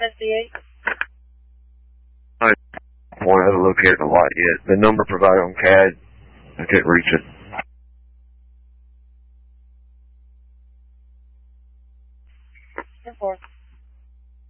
SB8. I haven't located the light yet. The number provided on CAD, I can't reach it. 10-4.